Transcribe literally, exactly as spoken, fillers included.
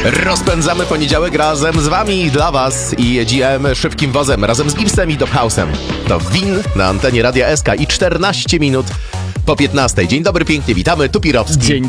Rozpędzamy poniedziałek razem z wami i dla was i jedziemy szybkim wozem razem z Gipsem i Dophausem. To Win na antenie Radia S K i czternaście minut po piętnastej. Dzień dobry, pięknie witamy, tu Pirowski. Dzień